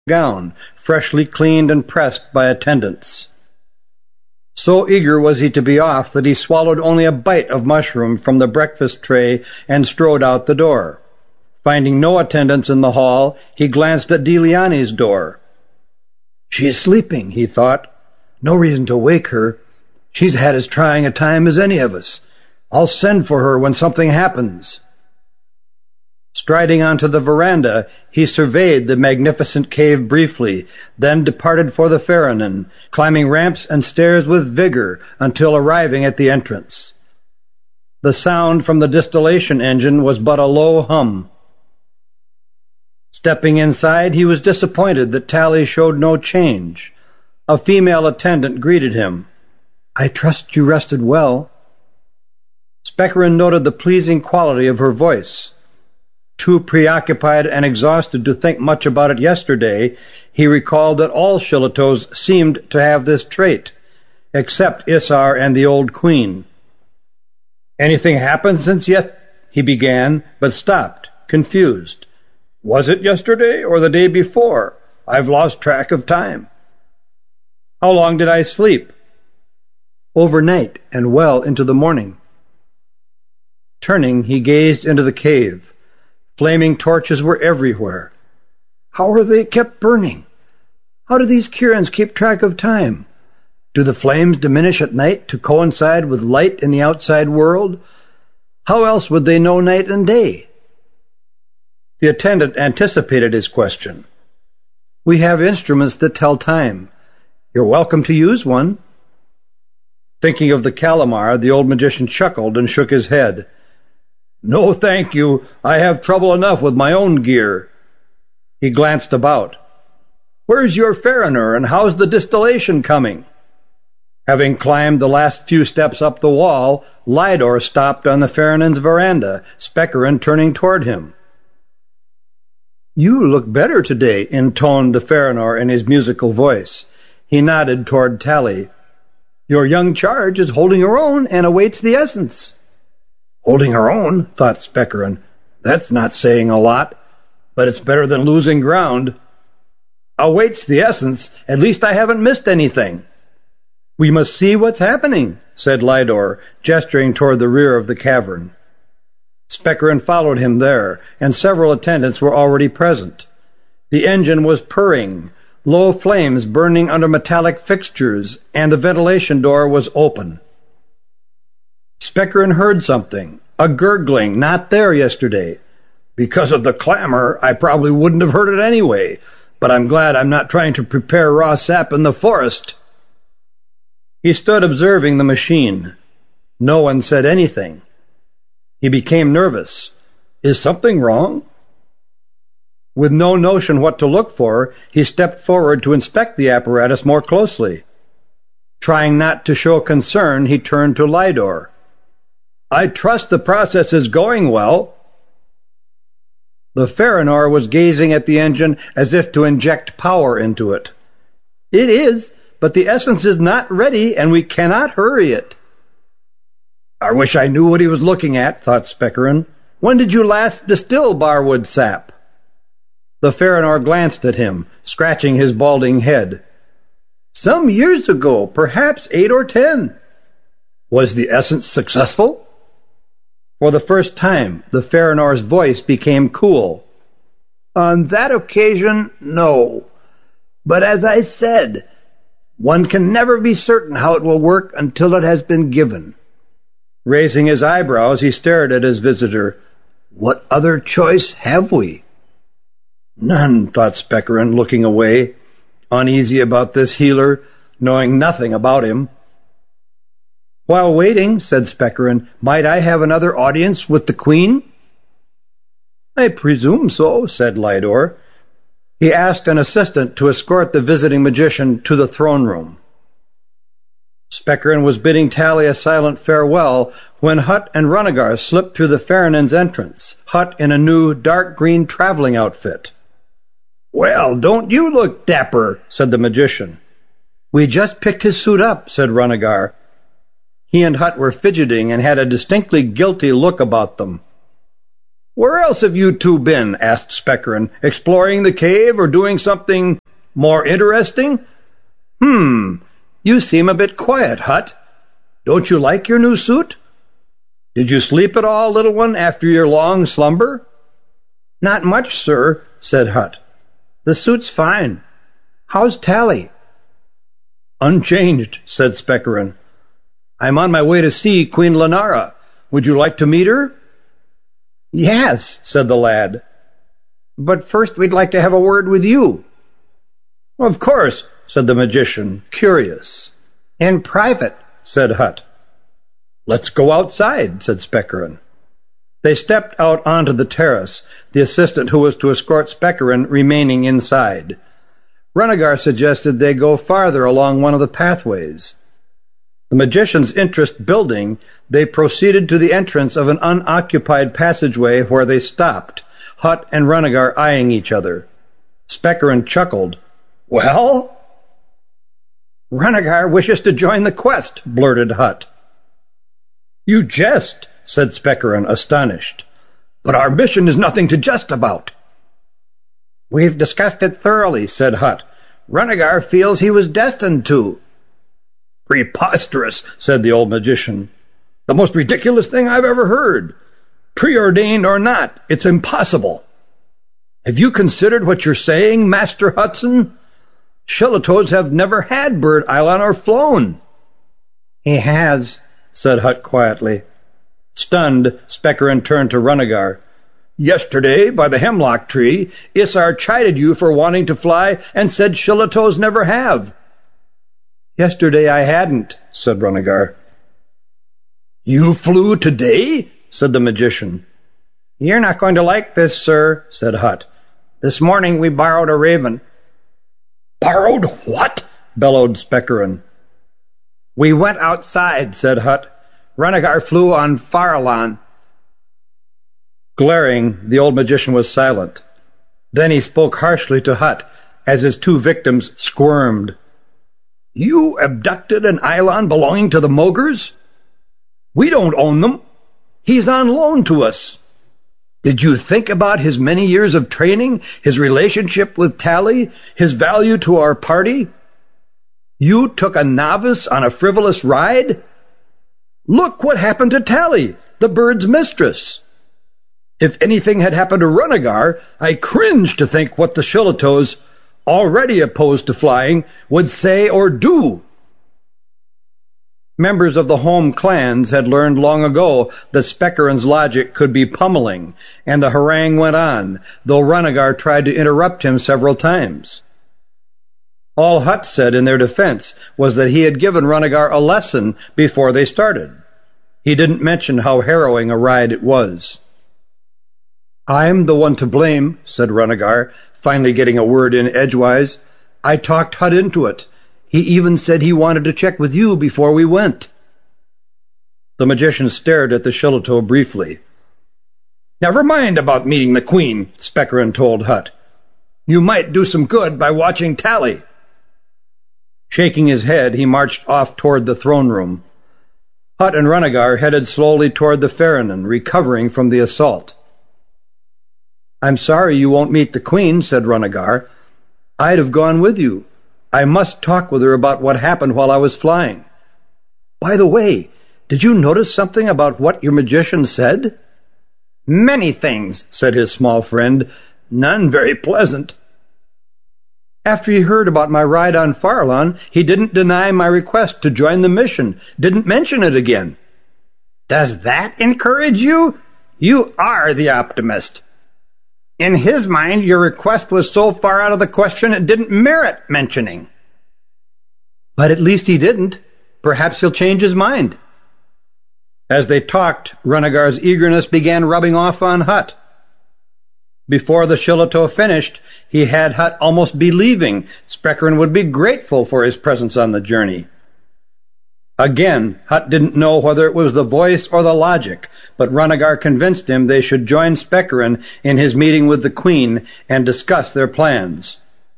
gown, freshly cleaned and pressed by attendants. So eager was he to be off that he swallowed only a bite of mushroom from the breakfast tray and strode out the door. Finding no attendants in the hall, he glanced at Deliani's door. "She is sleeping," he thought. "No reason to wake her. She's had as trying a time as any of us. I'll send for her when something happens." Striding onto the veranda, he surveyed the magnificent cave briefly, then departed for the Ferrynen, climbing ramps and stairs with vigor until arriving at the entrance. The sound from the distillation engine was but a low hum. Stepping inside, he was disappointed that Tally showed no change. A female attendant greeted him. "I trust you rested well." Specharin noted the pleasing quality of her voice. Too preoccupied and exhausted to think much about it yesterday, he recalled that all Shillitoes seemed to have this trait, except Isar and the old queen. "Anything happened since yet?" he began, but stopped, confused. "Was it yesterday or the day before? I've lost track of time." "How long did I sleep?" "Overnight and well into the morning." Turning, he gazed into the cave. Flaming torches were everywhere. How are they kept burning? How do these Kirans keep track of time? Do the flames diminish at night to coincide with light in the outside world? How else would they know night and day? The attendant anticipated his question. "We have instruments that tell time. You're welcome to use one." Thinking of the Calamar, the old magician chuckled and shook his head. "No, thank you. I have trouble enough with my own gear." He glanced about. "Where's your Ferryner, and how's the distillation coming?" Having climbed the last few steps up the wall, Lydor stopped on the Ferrynen's veranda, Specharin turning toward him. "You look better today," intoned the Ferryner in his musical voice. He nodded toward Tally. "Your young charge is holding her own and awaits the essence." "Holding her own," thought Specharin. "That's not saying a lot, but it's better than losing ground." "Awaits the essence. At least I haven't missed anything." "We must see what's happening," said Lydor, gesturing toward the rear of the cavern. Specharin followed him there, and several attendants were already present. The engine was purring, low flames burning under metallic fixtures, and the ventilation door was open. Specharin heard something, a gurgling not there yesterday. "Because of the clamor, I probably wouldn't have heard it anyway, but I'm glad I'm not trying to prepare raw sap in the forest." He stood observing the machine. No one said anything. He became nervous. Is something wrong? With no notion what to look for, he stepped forward to inspect the apparatus more closely. Trying not to show concern, he turned to Lydor. "I trust the process is going well." The Ferryner was gazing at the engine as if to inject power into it. "It is, but the essence is not ready, and we cannot hurry it." "I wish I knew what he was looking at," thought Specharin. "When did you last distill barwood sap?" The Ferryner glanced at him, scratching his balding head. "Some years ago, perhaps 8 or 10. "Was the essence successful?" For the first time, the Ferryner's voice became cool. "On that occasion, no. But as I said, one can never be certain how it will work until it has been given." Raising his eyebrows, he stared at his visitor. "What other choice have we?" "None," thought Specharin, looking away, uneasy about this healer, knowing nothing about him. "While waiting," said Specharin, "might I have another audience with the Queen?" "I presume so," said Lydor. He asked an assistant to escort the visiting magician to the throne room. Specharin was bidding Tally a silent farewell when Hutt and Runnegar slipped through the Ferrynen's entrance, Hutt in a new dark green traveling outfit. "Well, don't you look dapper?" said the magician. "We just picked his suit up," said Runnegar. He and Hutt were fidgeting and had a distinctly guilty look about them. Where else have you two been? Asked Speckeren. Exploring the cave or doing something more interesting? You seem a bit quiet, Hut. Don't you like your new suit? Did you sleep at all, little one, after your long slumber? Not much, sir, said Hut. The suit's fine. How's Tally? Unchanged, said Speckeren. I'm on my way to see Queen Lenara. Would you like to meet her? Yes, said the lad. But first we'd like to have a word with you. Of course, said the magician, curious. In private, said Hut. Let's go outside, said Speckeren. They stepped out onto the terrace, the assistant who was to escort Speckeren remaining inside. Runnegar suggested they go farther along one of the pathways. The magician's interest building, they proceeded to the entrance of an unoccupied passageway where they stopped, Hut and Runnegar eyeing each other. Speckeren chuckled. Well? Runnegar wishes to join the quest, blurted Hut. You jest, said Speckeren, astonished. But our mission is nothing to jest about. We've discussed it thoroughly, said Hut. Runnegar feels he was destined to. Preposterous, said the old magician. The most ridiculous thing I've ever heard. Preordained or not, it's impossible. Have you considered what you're saying, Master Hudson? Shillitoes have never had Bird Island or flown. He has, said Hut quietly. Stunned, Speckeren turned to Runnegar. Yesterday, by the hemlock tree, Isar chided you for wanting to fly and said Shillitoes never have. Yesterday I hadn't, said Runnegar. You flew today? Said the magician. You're not going to like this, sir, said Hut. This morning we borrowed a raven. Borrowed what? Bellowed Speckeren. We went outside, said Hut. Runnegar flew on Farallon. Glaring, the old magician was silent. Then he spoke harshly to Hut, as his two victims squirmed. You abducted an Eidolon belonging to the Mogers? We don't own them. He's on loan to us. Did you think about his many years of training, his relationship with Tally, his value to our party? You took a novice on a frivolous ride? Look what happened to Tally, the bird's mistress. If anything had happened to Runnegar, I cringe to think what the Shillitoes, already opposed to flying, would say or do. Members of the home clans had learned long ago that Speckeren's logic could be pummeling, and the harangue went on, though Runnegar tried to interrupt him several times. All Hut said in their defense was that he had given Runnegar a lesson before they started. He didn't mention how harrowing a ride it was. I'm the one to blame, said Runnegar, finally getting a word in edgewise. I talked Hut into it. He even said he wanted to check with you before we went. The magician stared at the Shillito briefly. Never mind about meeting the Queen, Speckeren told Hut. You might do some good by watching Tally. Shaking his head, he marched off toward the throne room. Hut and Runnegar headed slowly toward the Ferryman, recovering from the assault. I'm sorry you won't meet the Queen, said Runnegar. I'd have gone with you. I must talk with her about what happened while I was flying. By the way, did you notice something about what your magician said? Many things, said his small friend. None very pleasant. After he heard about my ride on Farallon, he didn't deny my request to join the mission, didn't mention it again. Does that encourage you? You are the optimist. In his mind, your request was so far out of the question it didn't merit mentioning. But at least he didn't. Perhaps he'll change his mind. As they talked, Runnegar's eagerness began rubbing off on Hut. Before the Shillito finished, he had Hut almost believing Speckeren would be grateful for his presence on the journey. Again, Hut didn't know whether it was the voice or the logic, but Runnegar convinced him they should join Speckeren in his meeting with the Queen and discuss their plans.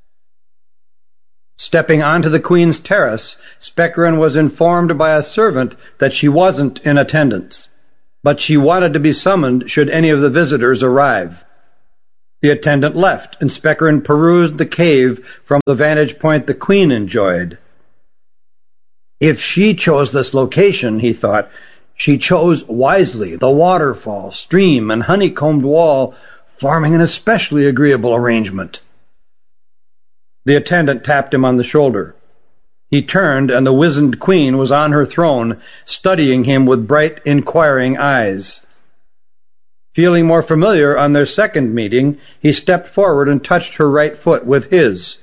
Stepping onto the Queen's terrace, Speckeren was informed by a servant that she wasn't in attendance. but she wanted to be summoned should any of the visitors arrive. The attendant left, and Speckeren perused the cave from the vantage point the Queen enjoyed. If she chose this location, he thought, she chose wisely, the waterfall, stream, and honeycombed wall forming an especially agreeable arrangement. The attendant tapped him on the shoulder. He turned, and the wizened Queen was on her throne, studying him with bright, inquiring eyes. Feeling more familiar on their second meeting, he stepped forward and touched her right foot with his.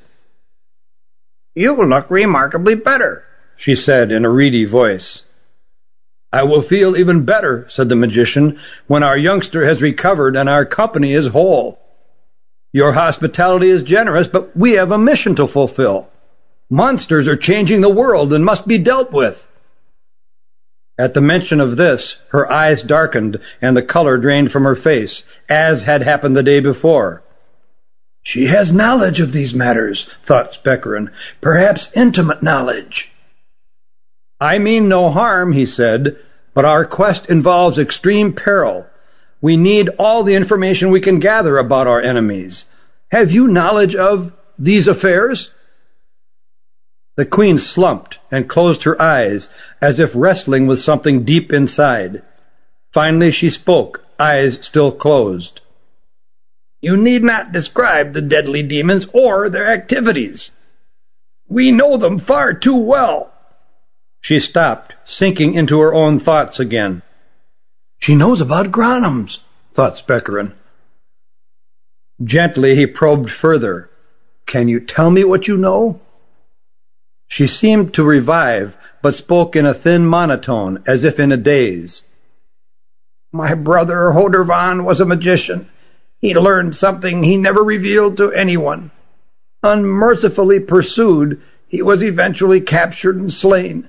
"You look remarkably better," she said in a reedy voice. "I will feel even better," said the magician, "when our youngster has recovered and our company is whole. Your hospitality is generous, but we have a mission to fulfill. Monsters are changing the world and must be dealt with." At the mention of this, her eyes darkened and the color drained from her face, as had happened the day before. "She has knowledge of these matters," thought Speckeren, "perhaps intimate knowledge." "I mean no harm," he said, "but our quest involves extreme peril. We need all the information we can gather about our enemies. Have you knowledge of these affairs?" The Queen slumped and closed her eyes, as if wrestling with something deep inside. Finally she spoke, eyes still closed. "You need not describe the deadly demons or their activities. We know them far too well." She stopped, sinking into her own thoughts again. "She knows about Gronums," thought Speckeren. Gently he probed further. "Can you tell me what you know?" She seemed to revive, but spoke in a thin monotone, as if in a daze. "My brother Hodervan was a magician. He learned something he never revealed to anyone. Unmercifully pursued, he was eventually captured and slain.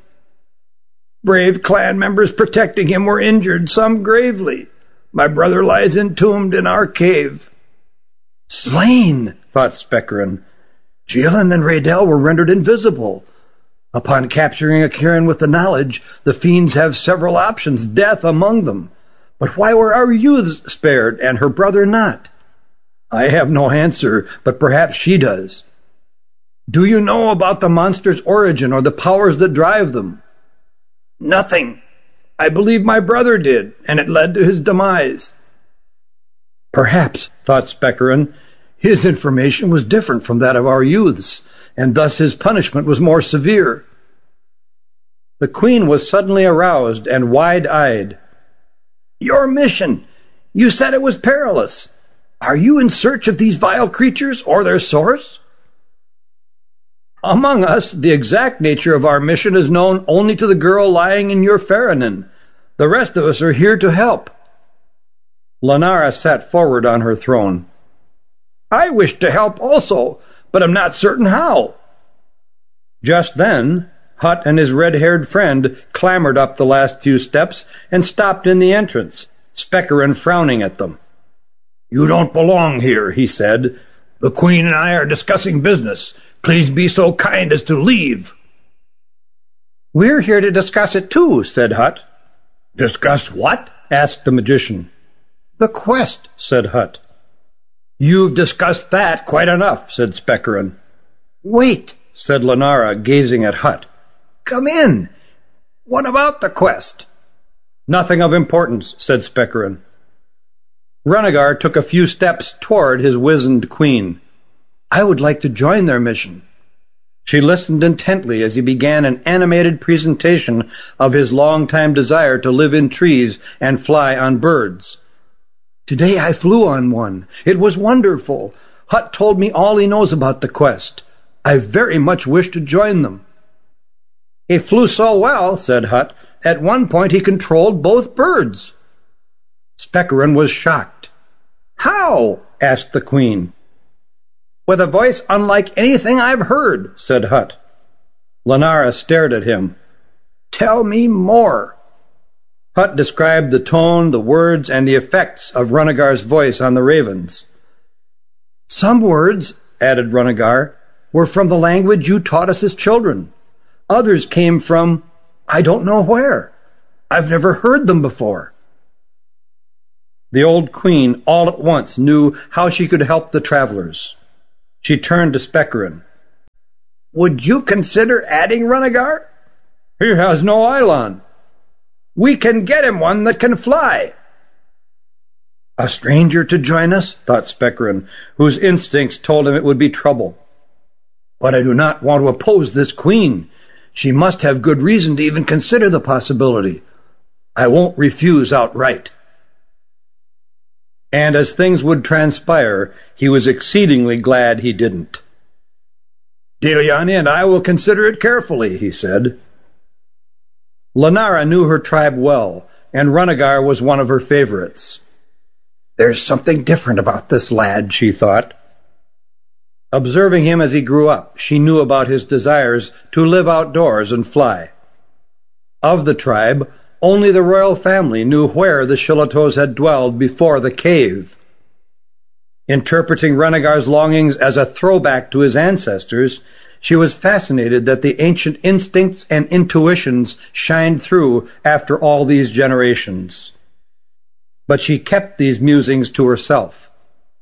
Brave clan members protecting him were injured, some gravely. My brother lies entombed in our cave." "Slain," thought Speckeren. "Jilin and Raydell were rendered invisible. Upon capturing a Kirin with the knowledge, the fiends have several options, death among them. But why were our youths spared, and her brother not? I have no answer, but perhaps she does. Do you know about the monster's origin or the powers that drive them?" "Nothing. I believe my brother did, and it led to his demise." Perhaps, thought Speckeren, his information was different from that of our youths, and thus his punishment was more severe. The Queen was suddenly aroused and wide-eyed. "Your mission! You said it was perilous. Are you in search of these vile creatures or their source?" "Among us, the exact nature of our mission is known only to the girl lying in your Ferronin. The rest of us are here to help." Lenara sat forward on her throne. "I wish to help also, but am not certain how." Just then, Hutt and his red-haired friend clambered up the last few steps and stopped in the entrance, Speckeren frowning at them. "You don't belong here," he said. "The Queen and I are discussing business. Please be so kind as to leave." "We're here to discuss it too," said Hutt. "Discuss what?" asked the magician. "The quest," said Hutt. "You've discussed that quite enough," said Speckeren. "Wait," said Lenara, gazing at Hutt. "Come in. What about the quest?" "Nothing of importance," said Speckeren. Runnegar took a few steps toward his wizened Queen. "I would like to join their mission." She listened intently as he began an animated presentation of his long-time desire to live in trees and fly on birds. "Today I flew on one. It was wonderful. Hutt told me all he knows about the quest. I very much wish to join them." "He flew so well," said Hutt, "at one point he controlled both birds." Speckeren was shocked. "How?" asked the Queen. "With a voice unlike anything I've heard," said Hutt. Lenara stared at him. "Tell me more." Hutt described the tone, the words, and the effects of Runnegar's voice on the ravens. "Some words," added Runnegar, "were from the language you taught us as children. Others came from I don't know where. I've never heard them before." The old queen all at once knew how she could help the travelers. She turned to Spekerin. "Would you consider adding Runnegar? He has no Eidolon. We can get him one that can fly." A stranger to join us, thought Spekerin, whose instincts told him it would be trouble. But I do not want to oppose this queen. She must have good reason to even consider the possibility. I won't refuse outright. And as things would transpire, he was exceedingly glad he didn't. "Deliani and I will consider it carefully," he said. Lenara knew her tribe well, and Runnegar was one of her favorites. There's something different about this lad, she thought. Observing him as he grew up, she knew about his desires to live outdoors and fly. Of the tribe, only the royal family knew where the Shillitoes had dwelled before the cave. Interpreting Runnegar's longings as a throwback to his ancestors, she was fascinated that the ancient instincts and intuitions shined through after all these generations. But she kept these musings to herself.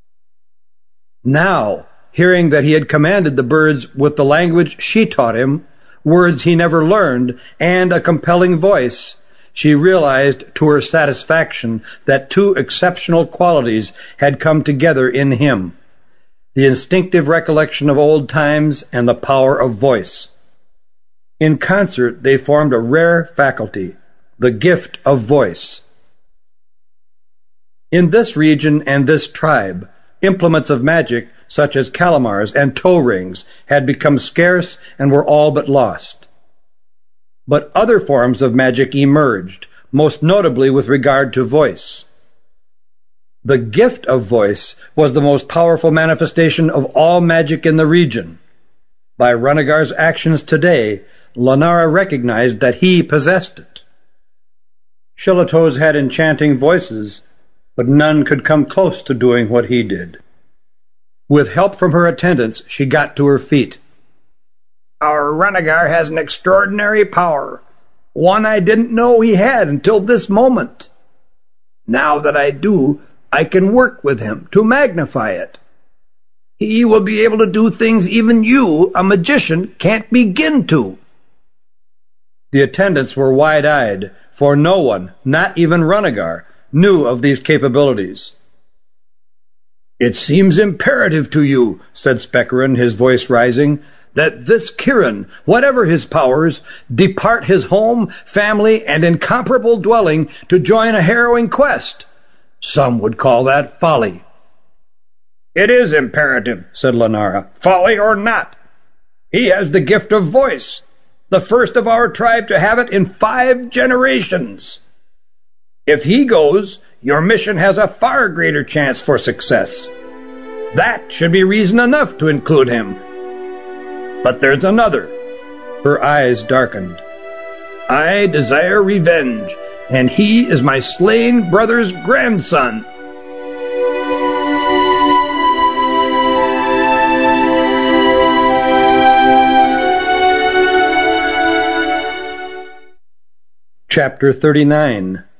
Now, hearing that he had commanded the birds with the language she taught him, words he never learned, and a compelling voice, she realized to her satisfaction that two exceptional qualities had come together in him: the instinctive recollection of old times and the power of voice. In concert, they formed a rare faculty, the gift of voice. In this region and this tribe, implements of magic, such as calamars and toe rings, had become scarce and were all but lost. But other forms of magic emerged, most notably with regard to voice. The gift of voice was the most powerful manifestation of all magic in the region. By Runnegar's actions today, Lenara recognized that he possessed it. Shillitoes had enchanting voices, but none could come close to doing what he did. With help from her attendants, she got to her feet. "Our Runnegar has an extraordinary power, one I didn't know he had until this moment. Now that I do, I can work with him to magnify it. He will be able to do things even you, a magician, can't begin to." The attendants were wide-eyed, for no one, not even Runnegar, knew of these capabilities. "It seems imperative to you," said Spekerin, his voice rising, "that this Kirin, whatever his powers, depart his home, family, and incomparable dwelling to join a harrowing quest. Some would call that folly." "It is imperative," said Lenara, "folly or not. He has the gift of voice, the first of our tribe to have it in 5 generations. If he goes, your mission has a far greater chance for success. That should be reason enough to include him. But there's another." Her eyes darkened. "I desire revenge, and he is my slain brother's grandson." Chapter 39.